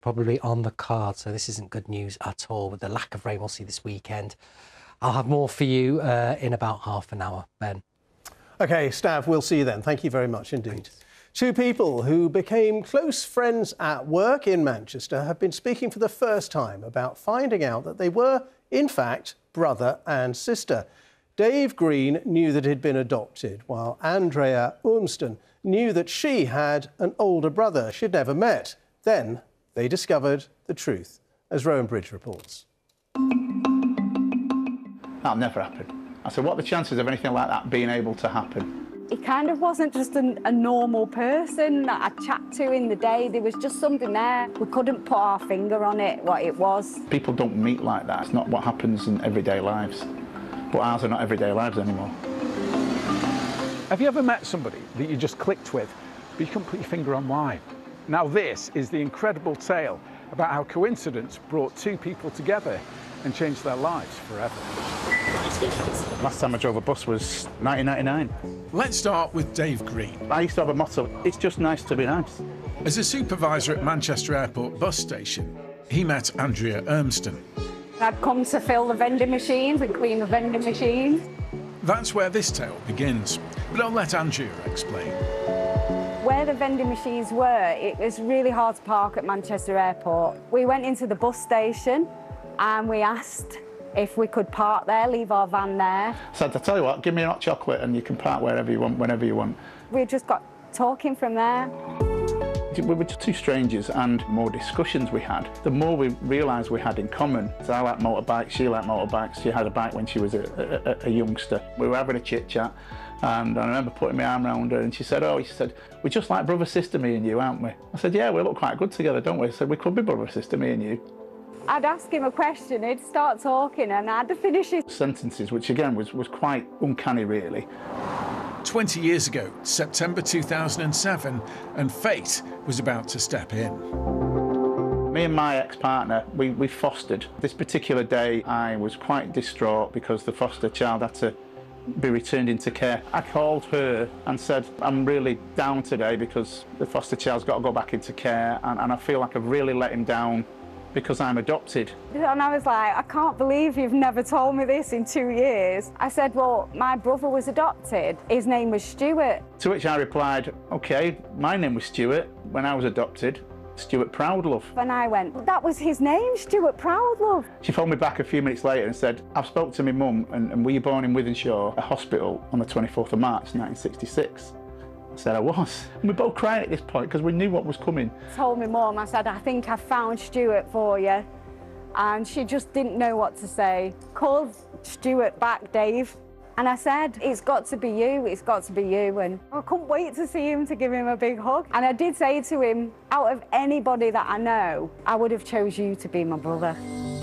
probably on the card, so this isn't good news at all with the lack of rain we'll see this weekend. I'll have more for you in about half an hour, Ben. OK, Stav, we'll see you then. Thank you very much indeed. Two people who became close friends at work in Manchester have been speaking for the first time about finding out that they were, in fact, brother and sister. Dave Green knew that he'd been adopted, while Andrea Urmston knew that she had an older brother she'd never met. Then they discovered the truth, as Rowan Bridge reports. That'll never happen. I said, what are the chances of anything like that being able to happen? He kind of wasn't just a normal person that I chat to in the day. There was just something there. We couldn't put our finger on it, what it was. People don't meet like that. It's not what happens in everyday lives. But ours are not everyday lives anymore. Have you ever met somebody that you just clicked with, but you couldn't put your finger on why? Now this is the incredible tale about how coincidence brought two people together and changed their lives forever. Last time I drove a bus was 1999. Let's start with Dave Green. I used to have a motto, it's just nice to be nice. As a supervisor at Manchester Airport bus station, he met Andrea Urmston. I'd come to fill the vending machines and clean the vending machines. That's where this tale begins, but I'll let Andrea explain. Where the vending machines were, it was really hard to park at Manchester Airport. We went into the bus station and we asked if we could park there, leave our van there. Said, I tell you what, give me a hot chocolate and you can park wherever you want, whenever you want. We just got talking from there. We were just two strangers, and the more discussions we had, the more we realised we had in common. So I like motorbikes, she liked motorbikes. She had a bike when she was a youngster. We were having a chit-chat, and I remember putting my arm around her, and she said, we're just like brother-sister, me and you, aren't we? I said, yeah, we look quite good together, don't we? I said, we could be brother-sister, me and you. I'd ask him a question, he'd start talking, and I'd finish his sentences, which again was quite uncanny, really. 20 years ago, September 2007, and fate was about to step in. Me and my ex-partner, we fostered. This particular day, I was quite distraught because the foster child had to be returned into care. I called her and said, I'm really down today because the foster child's got to go back into care, and I feel like I've really let him down because I'm adopted. And I was like, I can't believe you've never told me this in 2 years. I said, well, my brother was adopted. His name was Stuart. To which I replied, OK, my name was Stuart when I was adopted, Stuart Proudlove. And I went, that was his name, Stuart Proudlove. She phoned me back a few minutes later and said, I've spoke to my mum, and were you born in Wythenshawe, a hospital, on the 24th of March, 1966? I said I was. And we both cried at this point because we knew what was coming. I told my mum, I said, I think I found Stuart for you. And she just didn't know what to say. Called Stuart back, Dave. And I said, it's got to be you, it's got to be you. And I couldn't wait to see him, to give him a big hug. And I did say to him, out of anybody that I know, I would have chose you to be my brother.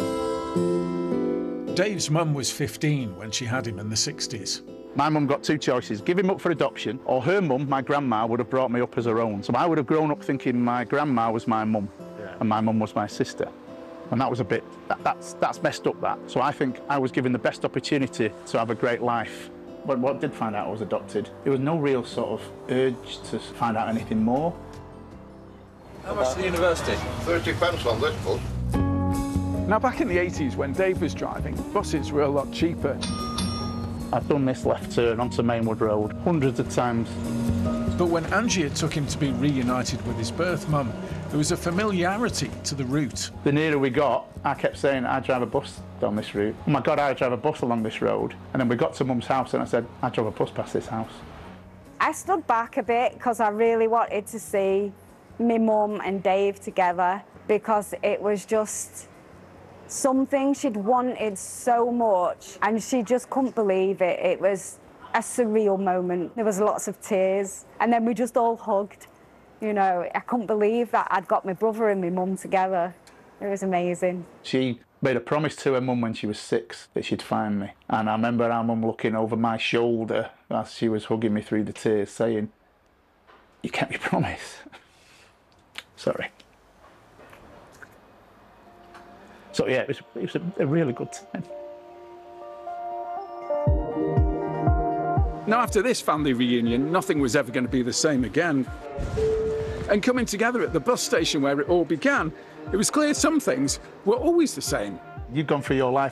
Dave's mum was 15 when she had him in the 60s. My mum got two choices, give him up for adoption, or her mum, my grandma, would have brought me up as her own. So I would have grown up thinking my grandma was my mum, and my mum was my sister. And that was a bit, that's messed up, that. So I think I was given the best opportunity to have a great life. But what I did find out I was adopted, there was no real sort of urge to find out anything more. How much to the university? £30 on this bus. Now, back in the 80s, when Dave was driving, buses were a lot cheaper. I've done this left turn onto Mainwood Road hundreds of times. But when Andrea took him to be reunited with his birth mum, there was a familiarity to the route. The nearer we got, I kept saying, I drive a bus down this route. Oh my God, I drive a bus along this road. And then we got to Mum's house and I said, I drove a bus past this house. I stood back a bit because I really wanted to see my mum and Dave together, because it was just something she'd wanted so much, and she just couldn't believe it. It was a surreal moment. There was lots of tears, and then we just all hugged. You know, I couldn't believe that I'd got my brother and my mum together. It was amazing. She made a promise to her mum when she was 6 that she'd find me. And I remember our mum looking over my shoulder as she was hugging me through the tears, saying, you kept your promise. Sorry. So yeah, it was a really good time. Now, after this family reunion, nothing was ever going to be the same again. And coming together at the bus station where it all began, It was clear some things were always the same. You've gone through your life